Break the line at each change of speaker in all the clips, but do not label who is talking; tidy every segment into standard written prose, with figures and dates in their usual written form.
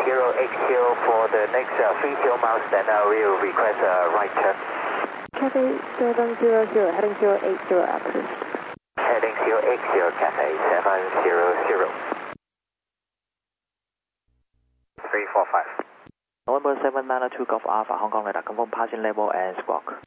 80 for the next 30 miles, then we'll request a right turn.
Cathay 700, heading 080 approved.
Heading 080, Cathay 700. 345.
November 792 Golf Alpha, Hong Kong radar, confirm passing level and squawk.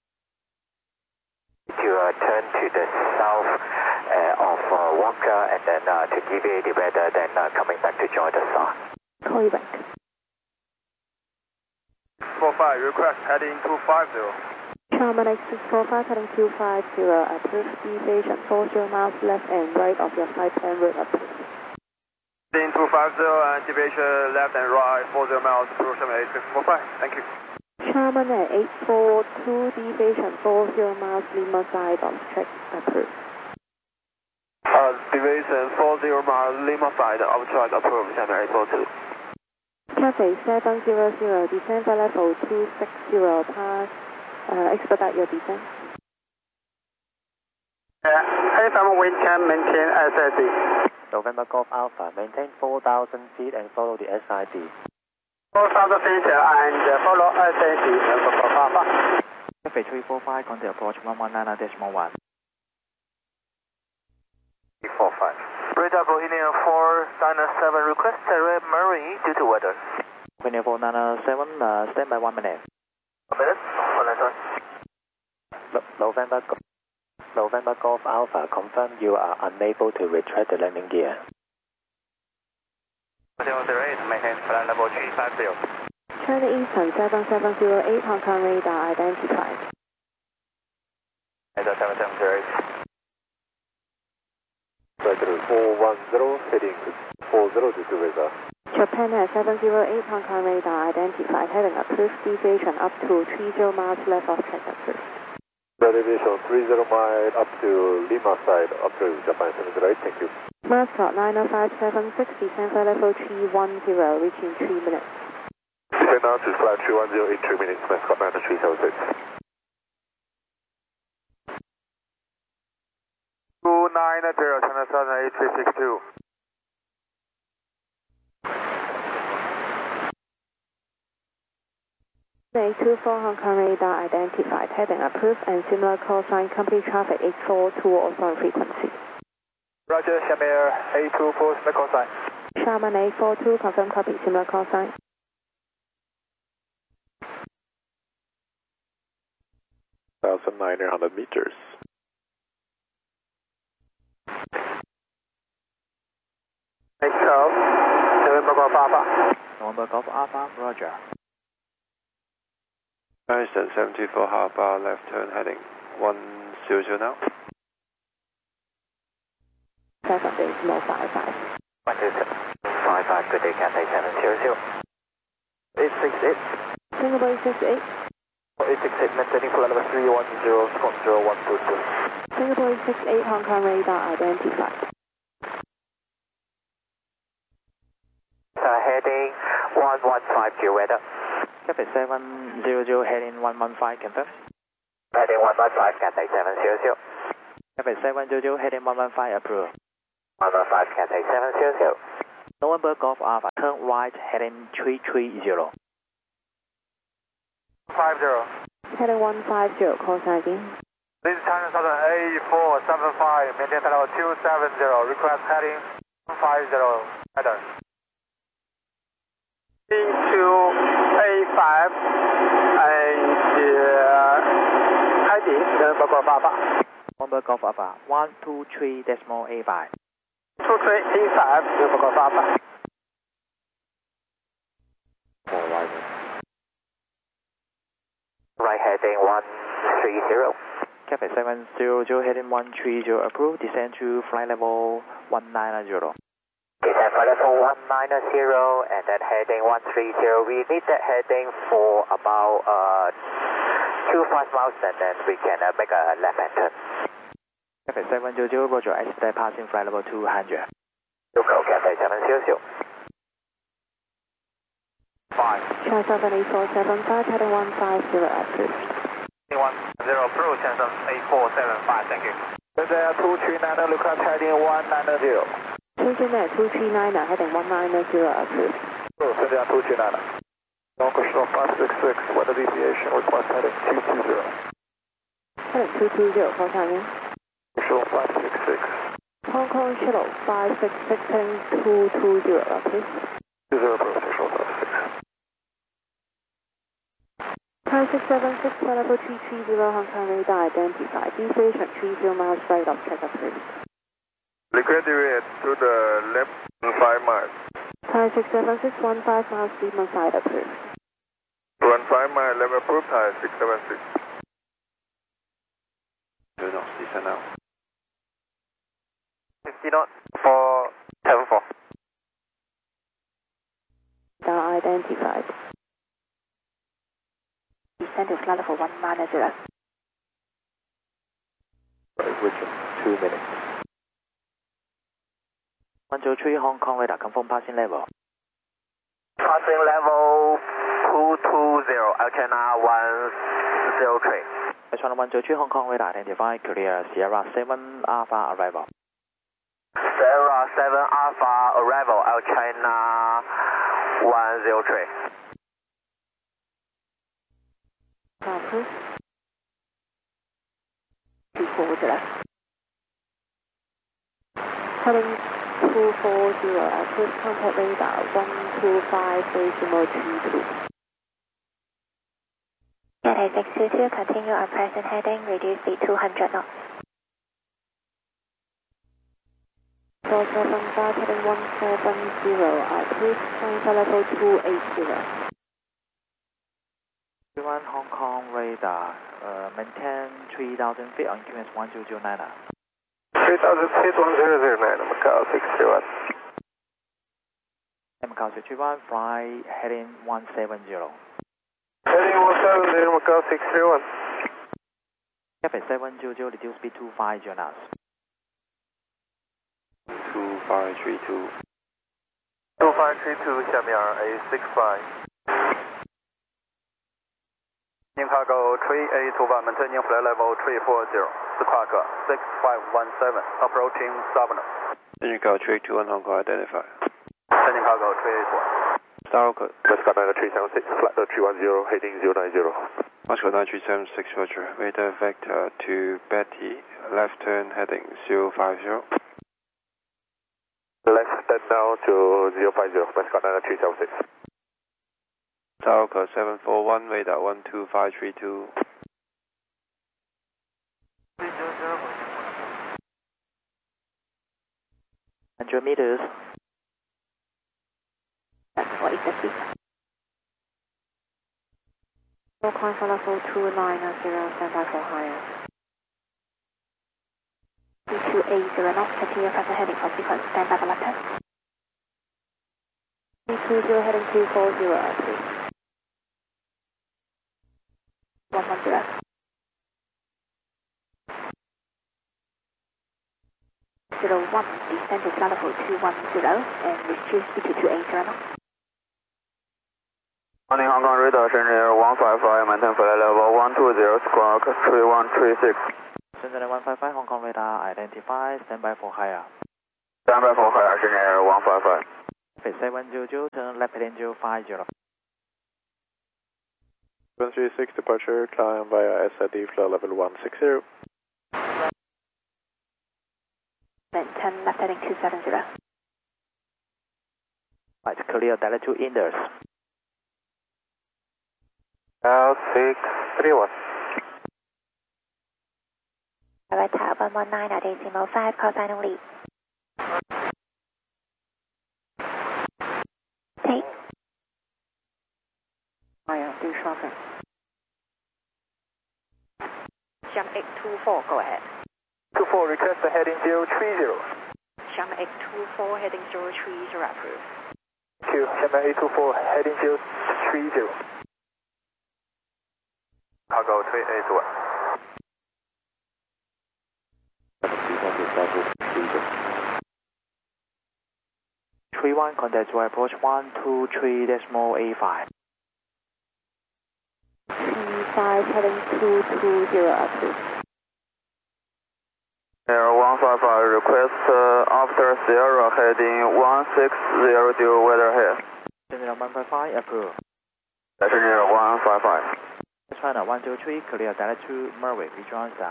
To turn to the south of Wonka and then to deviate the weather, then coming back to join the SAR.
Call you back.
45, request heading 250.
Charman 8645, heading 250, approved. Deviation 40 miles left and right of your flight plan route approved.
Heading 250 and deviation left and right 40 miles, approach 78645. Thank you.
Charman at 842, deviation 40 miles, Lima side on track approved.
Deviation 40 miles, Lima side of track approved, 7842.
Cathay 700, descend by level 260, pass, expedite your descent.
Hey, from wind can maintain SID.
November Golf Alpha, maintain 4,000 feet and follow the SID.
4,000 feet and follow SID, November Golf Alpha.
Cafe 345, contact approach 119.1.
345.
Radar Bohemian 497, request direct Murray due to weather.
Bohemian 497, stand by 1 minute.
1 minute, 1 minute.
November Golf Alpha, confirm you are unable to retract the landing gear.
008, maintain flight level 350.
China Eastern 7708, Hong Kong radar identified.
Radar 7708.
Flight 410, heading 40 to radar.
Japan at 708, Hong Kong radar identified, heading approved. Deviation up to 30 miles left of track approved.
Deviation 30 miles up to Lima side, approved, Japan 708, thank you.
Mascot 90576, descend flight level 310, reaching 3 minutes.
Descend now to flight 310 in 3 minutes, Mascot 90376.
290, China Southern 8362.
A24 Hong Kong radar identified, heading approved, and similar call sign, company traffic 842 also on frequency.
Roger, Shamir A24, similar call sign.
Sharman 842, confirm copy, similar call sign.
Thousand 900 meters.
Next 12, November Golf Alpha.
November Golf Alpha, Roger.
Houston 724 half bar, left turn heading 100 now.
7 decimal 55.
12755, good day, Cathay 700.
868.
Singapore 868.
868, maintaining flight level 310, squawk 0122.
Singapore 868, Hong Kong radar identified.
Heading 1150, weather.
Cafe 700, heading 115, confirm.
Heading 115, Cathay 700.
Cafe 700, heading 115, approved.
115, Cathay 700.
November Golf Alpha, turn right, heading 330.
50.
Heading 150, call sign again.
This is China Southern A475, maintain flight level 270, request heading 150, weather. Into A5 and heading November Golf Alpha.
November Golf Alpha, 123.85.
2385, November Golf Alpha.
Right heading 130.
Cafe 700, heading 130, approved. Descend to flight level 190.
Descend flight level 190 and then heading 130. We need that heading for about 25 miles and then we can make a left hand turn.
Cafe 700, Roger, expedite passing flight level 200.
Local Cathay 700.
5.
China Southern 8475, heading 150, approved.
110, approach, China Southern 8475, thank you. There 239, request heading 190.
239, heading 190, approved.
India 229. Conditional 566, weather deviation, request heading 220.
Heading 220, call sign in.
Conditional 566.
Hong Kong Shuttle 566 heading 220, please.
20 approach, conditional 56.
5676, level 330, Hong Kong radar identified. Deviation 30 miles right of check approved.
Liquid deviate to the left 5 miles.
5676, 15 miles Lima side approved.
15 mile, level approved, high 676. 2 knots, descend now. 50 knots for 74.
Radar identified. Descend to flight level 190.
Richard, 2 minutes.
103 Hong Kong radar, confirm passing level.
Passing level 220, China 103.
H1 103 Hong Kong radar, identify clear Sierra 7 Alpha arrival.
Sierra 7 Alpha arrival, China 103.
Approved. 240 left. Heading 240, approved contact radar 125.32.
Cathay 622, continue on present heading, reduce speed 200 knots.
475 heading 170, approved transfer level 280.
31 Hong Kong radar, maintain 3,000 feet on QS 1009.
3,000 feet 1009, Macau 631.
Macau 631, fly heading 170.
Heading 170, Macau 631.
Cathay 700, reduce speed 250 knots.
2532. 2532, 下面 A65. Cargo 3821, maintaining flight level 340, Squawk 6517, approaching Savannah. Engine cargo 321, Hong Kong identified. Engine cargo 381. Star Westcott 9376, flight 310, heading 090. Westcott 9376, Roger. Radar vector to Betty, left turn heading 050. Left turn now to 050, Westcott 9376. Tower 741, radar 12532.
100 meters.
That's what is the speed. Local for level 290, standby for higher. 3280 knots, continue present heading for sequence, standby for left turn. 320 heading 240, approved. 110. 01, descend to flight level 210 and reduce speed to 280 knots.
Morning, Hong Kong radar, Shenzhen 155, maintain flight level 120, squawk 3136.
Shenzhen 155 Hong Kong radar, identify, standby for higher.
Standby for higher, Shenzhen 155.
Cathay 700, turn left heading 050.
136 departure, climb via SID flight level 160.
Then turn left heading 270.
Right, clear direct to Indus.
L631.
Right tower 119 at decimal 5, call sign only. Take.
Higher, do sharpen.
Jump 824, go ahead.
24, request the heading 030.
Jump 824, heading 030, approved.
Thank you, Shanghai 824, heading 030. Cargo 381.
31, contact to approach 123.85.
T5 heading 220, approved.
Air 155, request after Sierra heading 1600, weather here.
Shenzhen China 155, approved.
Passenger 155.
China 123, clear direct to Merway, rejoin star.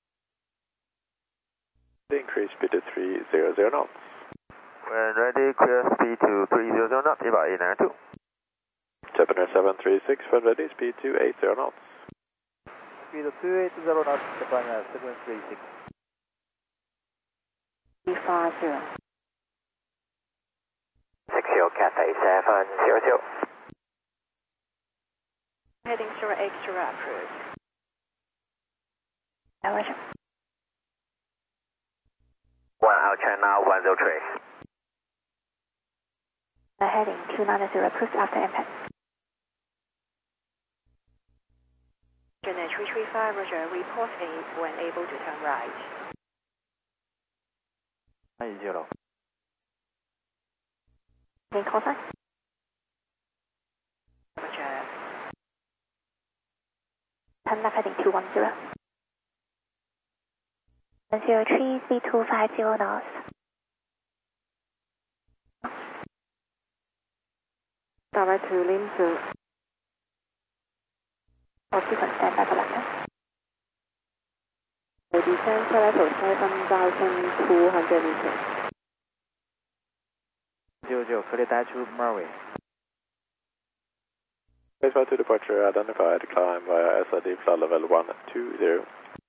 Increase speed to 300 knots.
When ready, clear speed to 300 knots, about 892.
Japan 736, when ready, speed to 80 knots.
Speed to 280 knots, Japan 736.
350.
60 Cathay 700.
Heading 08 Sierra approved.
Roger.
1 out China 103.
Heading 290 approved after impact.
China 335, Roger. Report 8 when able to turn right.
90.
Main call sign.
Roger.
Turn left heading 210. 103, speed 250 knots.
Direct to Linzhou.
All sequence stand by for left.
Descend to level 7,200 meters.
00, clear direct to Merway.
Base to departure identified, climb via SID flight level 120.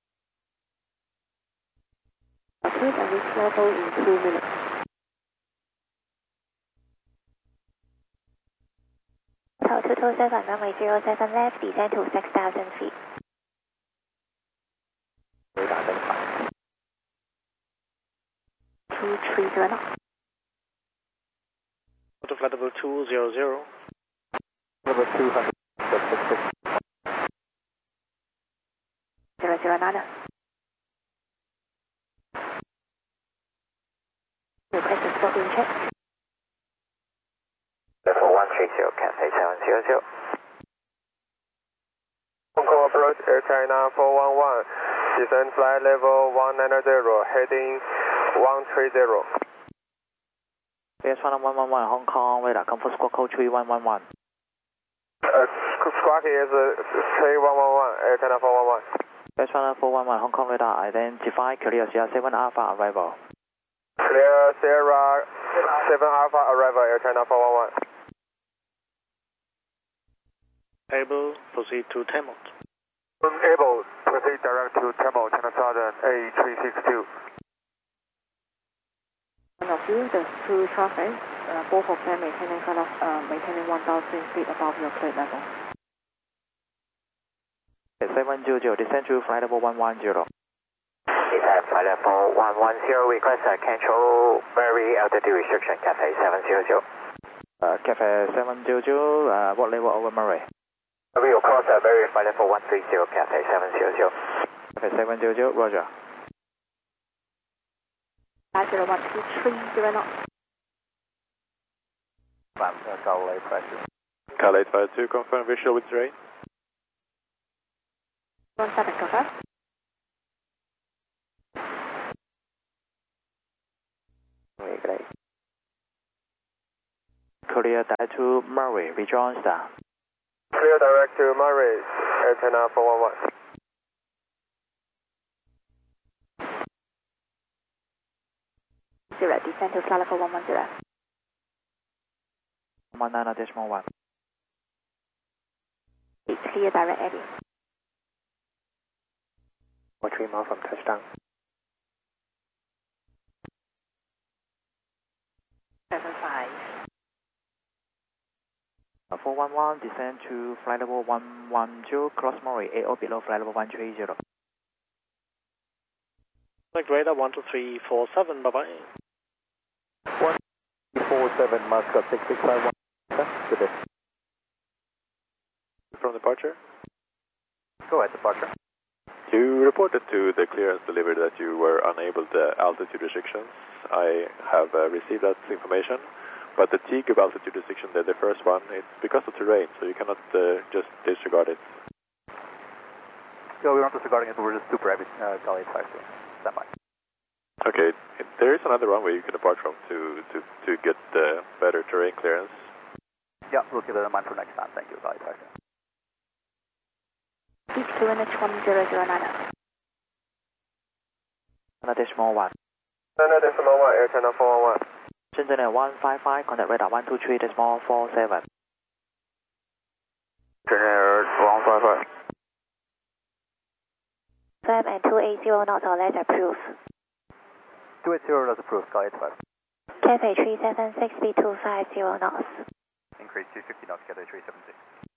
Approved and reach level in 2 minutes.
Total 227, runway 07 left, descend to 6,000 feet.
Radar identified.
230 knots.
Auto flight level 200.
Level 200.
009. Request a scope in check.
Level 130 Cathay 700.
Hong Kong approach Air China 411. Descend flight level 190, heading 130.
Air China 111, Hong Kong, radar, comfort squawk code 3111.
Squawk is 3111, Air China 411.
Air China 411, Hong Kong, radar, identify, clear Sierra 7 Alpha, arrival.
Clear Sierra 7 Alpha, arrival, Air China 411.
Able, proceed to Temot.
Able, proceed direct to Temple, China Southern A362.
One of you, the through traffic, both of them maintaining 1,000 feet above your plate level.
700, descend to flight level 110.
Descend flight level 110, request control very altitude restriction, Cathay 700.
Cathay 700, what level over Murray?
We will cross very flight level 130, Cathay 700.
Cathay 700, roger.
501, knots.
Calculate pressure.
Calais 52, confirm visual with terrain.
17, confirm.
Great. Clear direct to Murray, rejoin star.
Clear direct to Murray, Air China 411.
Descend to flight level 110.
19.1.
It's clear direct Eddie.
3 miles from touchdown.
75.
411, descend to flight level 110, cross Murray, AO below flight level 130.
Select radar 12347, bye bye.
147, Muscat 6651. Good day.
From departure?
Go ahead, departure.
You reported to the clearance delivery that you were unable to altitude restrictions. I have received that information, but the T-cube altitude restriction, the first one, it's because of terrain, so you cannot just disregard it.
So we're not disregarding it, we're just super heavy, Calais 52. Stand by.
Okay, there is another runway you can depart from to get better terrain clearance. Yeah, we'll keep that in mind for next time. Thank you. Bye.
Keep QNH 1009.
Decimal 1.
Decimal 1, Air Channel 411.
Shenzhen Air 155, contact radar 123.47.
Shenzhen Air 155.
5 and 280 knots or less approved.
280 is approved. Sky 85.
Cathay 376, speed 250 knots.
Increase 250 knots, Cathay 376.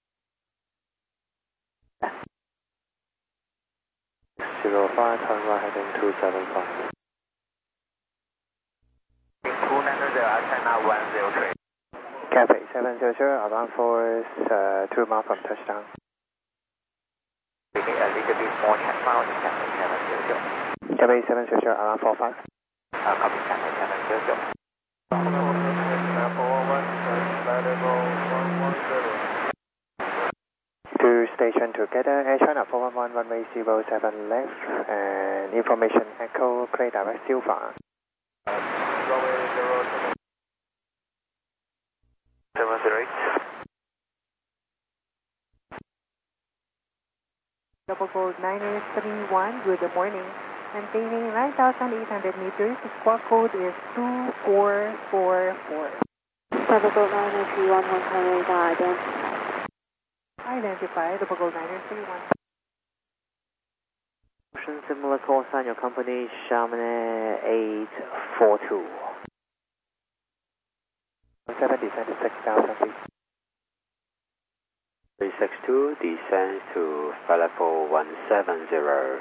05, turn right heading 275.
290, China 103.
Cathay 700, around 4 2 miles from touchdown.
We need a little bit more check out, Cathay 700.
Cathay 700, around 45.
Copy, Cathay 700.
To station together, Air China 411, runway 07 left, and information echo, clear direct Silva.
Runway 07.
708.
Double code 931, good morning. Maintaining 9,800 meters, squawk code is 2444.
Double code 931, one radar,
Identify, double code 931.
Similar call sign, your company, Chamonix 842. 7 descend to 6,000 feet.
362 descends to flight level 170.